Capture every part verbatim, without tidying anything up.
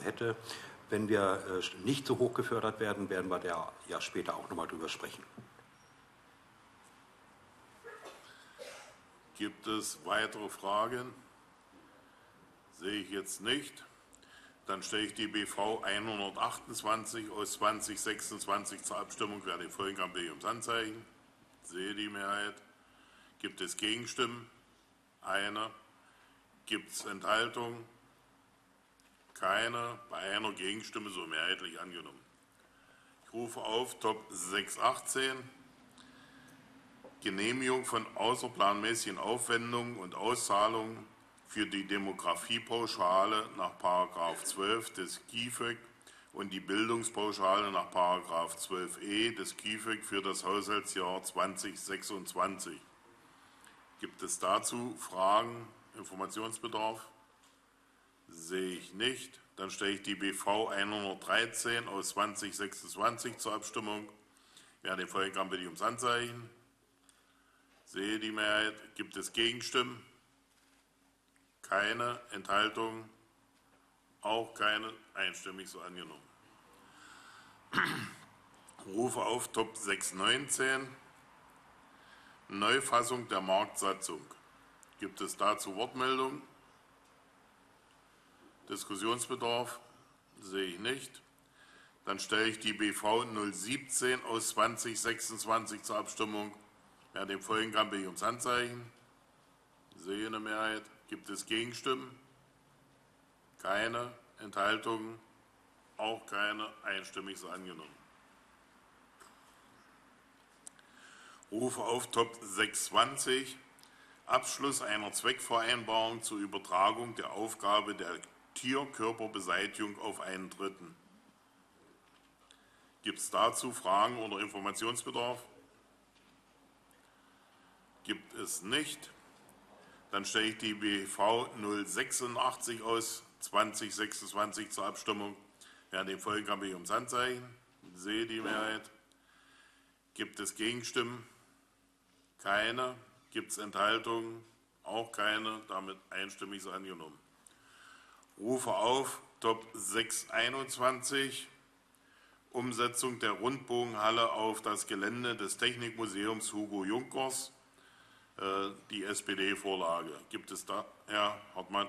hätte. Wenn wir nicht so hoch gefördert werden, werden wir da ja später auch noch mal drüber sprechen. Gibt es weitere Fragen? Sehe ich jetzt nicht. Dann stelle ich die B V hundertachtundzwanzig aus zwanzig sechsundzwanzig zur Abstimmung. Wer den folgen kann, bitte ich ums Handzeichen. Sehe die Mehrheit. Gibt es Gegenstimmen? Eine. Gibt es Enthaltungen? Keine. Bei einer Gegenstimme so mehrheitlich angenommen. Ich rufe auf Top sechs achtzehn. Genehmigung von außerplanmäßigen Aufwendungen und Auszahlungen für die Demografiepauschale nach Paragraph zwölf des G I F E G und die Bildungspauschale nach Paragraph zwölf e des G I F E G für das Haushaltsjahr zweitausendsechsundzwanzig. Gibt es dazu Fragen, Informationsbedarf? Sehe ich nicht. Dann stelle ich die B V hundertdreizehn aus zwanzig sechsundzwanzig zur Abstimmung. Wer den folgen kann, bitte ich ums Handzeichen. Sehe die Mehrheit. Gibt es Gegenstimmen? Keine. Enthaltungen? Auch keine. Einstimmig so angenommen. Rufe auf Top sechs neunzehn. Neufassung der Marktsatzung. Gibt es dazu Wortmeldungen? Diskussionsbedarf? Sehe ich nicht. Dann stelle ich die B V null siebzehn aus zwanzig sechsundzwanzig zur Abstimmung. Wer dem folgen kann, bitte ich ums Handzeichen. Sehe eine Mehrheit. Gibt es Gegenstimmen? Keine. Enthaltungen? Auch keine. Einstimmig so angenommen. Rufe auf Top sechshundertzwanzig. Abschluss einer Zweckvereinbarung zur Übertragung der Aufgabe der Tierkörperbeseitigung auf einen Dritten. Gibt es dazu Fragen oder Informationsbedarf? Gibt es nicht. Dann stelle ich die B V null sechsundachtzig aus zwanzig sechsundzwanzig zur Abstimmung. Wer dem folgen kann, bitte ich ums Handzeichen. Sehe die Mehrheit. Gibt es Gegenstimmen? Keine. Gibt es Enthaltungen? Auch keine. Damit einstimmig so angenommen. Rufe auf Top sechshunderteinundzwanzig. Umsetzung der Rundbogenhalle auf das Gelände des Technikmuseums Hugo Junkers. Die S P D-Vorlage. Gibt es da, Herr Hartmann?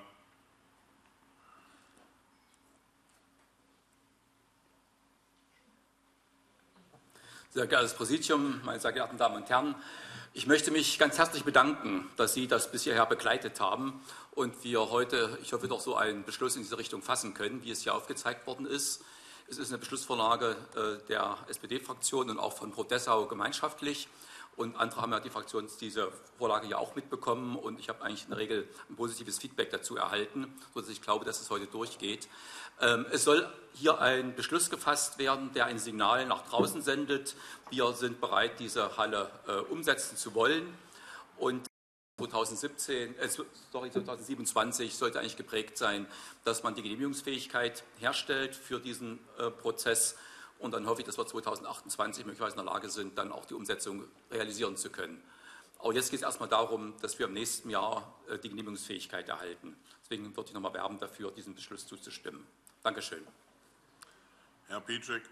Sehr geehrtes Präsidium, meine sehr geehrten Damen und Herren, ich möchte mich ganz herzlich bedanken, dass Sie das bis hierher begleitet haben und wir heute, ich hoffe, doch so einen Beschluss in diese Richtung fassen können, wie es hier aufgezeigt worden ist. Es ist eine Beschlussvorlage der S P D-Fraktion und auch von Pro Dessau gemeinschaftlich. Und andere haben ja die Fraktion diese Vorlage ja auch mitbekommen und ich habe eigentlich in der Regel ein positives Feedback dazu erhalten, sodass ich glaube, dass es heute durchgeht. Ähm, es soll hier ein Beschluss gefasst werden, der ein Signal nach draußen sendet. Wir sind bereit, diese Halle äh, umsetzen zu wollen. Und zweitausendsiebzehn, äh, sorry, zweitausendsiebenundzwanzig sollte eigentlich geprägt sein, dass man die Genehmigungsfähigkeit herstellt für diesen äh, Prozess. Und dann hoffe ich, dass wir zweitausendachtundzwanzig möglicherweise in der Lage sind, dann auch die Umsetzung realisieren zu können. Aber jetzt geht es erstmal darum, dass wir im nächsten Jahr die Genehmigungsfähigkeit erhalten. Deswegen würde ich nochmal werben dafür, diesem Beschluss zuzustimmen. Dankeschön. Herr Pieczek.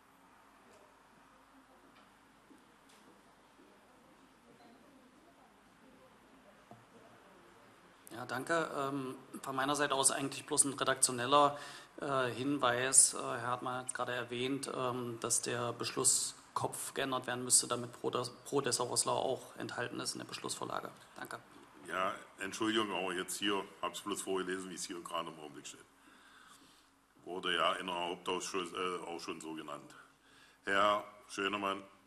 Ja, danke. Ähm, von meiner Seite aus eigentlich bloß ein redaktioneller äh, Hinweis. Äh, Herr Hartmann hat gerade erwähnt, ähm, dass der Beschlusskopf geändert werden müsste, damit Pro, Pro Dessau-Roßlau auch enthalten ist in der Beschlussvorlage. Danke. Ja, Entschuldigung, aber jetzt hier, habe es bloß vorgelesen, wie es hier gerade im Augenblick steht. Wurde ja in der Hauptausschuss äh, auch schon so genannt. Herr Schönemann.